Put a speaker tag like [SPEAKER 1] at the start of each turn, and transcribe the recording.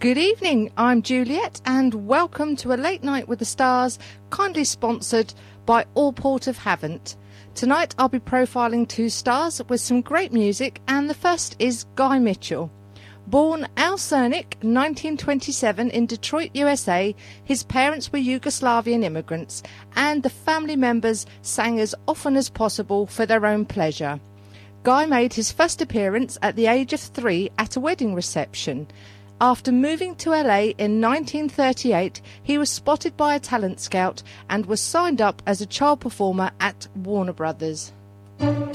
[SPEAKER 1] Good evening, I'm Juliet, and welcome to A Late Night with the Stars, kindly sponsored by Allport of Havant. Tonight I'll be profiling two stars with some great music, and the first is Guy Mitchell. Born Al Cernik, 1927, in Detroit, USA, his parents were Yugoslavian immigrants, and the family members sang as often as possible for their own pleasure. Guy made his first appearance at the age of 3 at a wedding reception. After moving to LA in 1938, he was spotted by a talent scout and was signed up as a child performer at Warner Brothers.